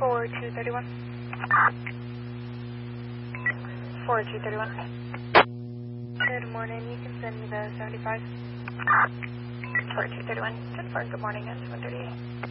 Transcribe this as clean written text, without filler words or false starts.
4231. 4231. Good morning, you can send me the 75. 4231. 10-4, good morning, at 7:38.